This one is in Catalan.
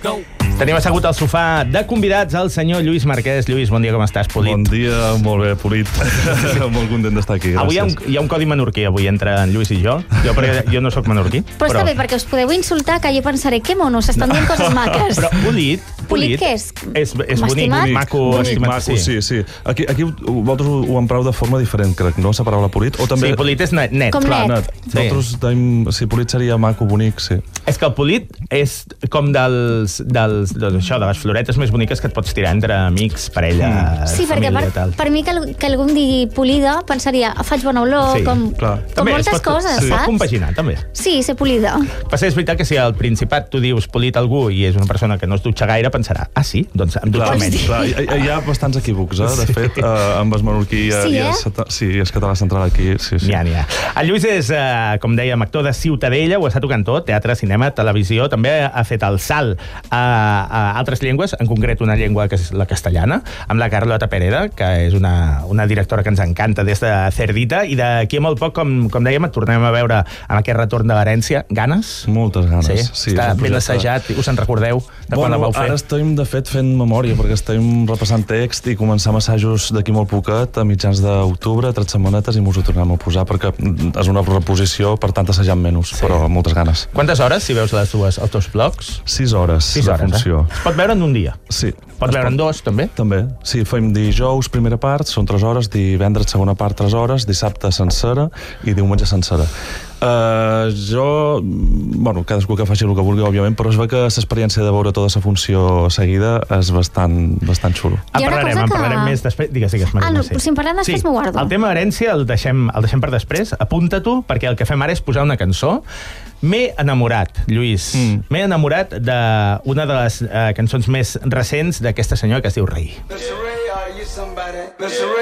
Tenim assegut al sofà de convidats el senyor Lluís Marquès. Lluís, bon dia, com estàs, Polit? Bon dia, molt bé, Polit. Molt content d'estar aquí, gràcies. Avui hi ha un codi menorquí, avui, entre en Lluís i jo. Jo no sóc menorquí. Però està bé, perquè us podeu insultar, que jo pensaré, que mono, s'estan dient coses maques. Però Polit què és? És bonic, maco, estimat. Sí. Aquí vosaltres ho empreu de forma diferent, crec, no? La paraula Polit? O també... Sí, Polit és net. Com Clar, net. Nosaltres tenim... Sí, Polit seria maco, bonic, sí. És que el Polit és com de les floretes més boniques que et pots tirar entre amics, parella, Sí, perquè família i tal. per mi que algú em digui polida, pensaria, faig bona olor, Sí, com També moltes coses, es pot saps? compaginar, també. Sí, ser polida. Però és veritat que si al Principat tu dius Polit a algú i és una persona que no es dutxa gaire, pensarà, ah, sí? Doncs em dutxa menys. Clar, hi ha bastants equívocs, de fet, amb el menorquí i el català central aquí. Sí. N'hi ha. El Lluís és, com dèiem, actor de Ciutadella, ho està tocant tot, teatre, cinema, televisió, també ha fet el salt a altres llengües, en concret una llengua que és la castellana, amb la Carlota Pereda, que és una directora que ens encanta des de Cerdita, i d'aquí a molt poc, com dèiem, et tornem a veure amb aquest retorn de l'herència. Ganes? Moltes ganes. Sí, està ben assajat, us en recordeu de quan la vau fer? Ara estem, de fet, fent memòria, perquè estem repassant text i començar assajos d'aquí molt poquet, a mitjans d'octubre, 3 setmanetes, i mos ho tornem a posar, perquè és una reposició, per tant, assajant menys, però moltes ganes. Quantes hores, si veus els teus blogs? 6 hores de funció. Es pot veure en un dia? Sí. Pots veure en 2, també? També. Sí, fem dijous, primera part, són 3 hores, divendres, segona part, 3 hores, dissabte, sencera, i diumenge, sencera. Cadascú que faci el que vulgui, òbviament, però es ve que l'experiència de veure tota la funció seguida és bastant xulo. En parlarem més després. Digues, Marina. Si en parlem després m'ho guardo. El tema herència el deixem per després. Apunta-t'ho, perquè el que fem ara és posar una cançó. M'he enamorat, Lluís. M'he enamorat d'una de les cançons més recents d'aquesta senyora que es diu Rei.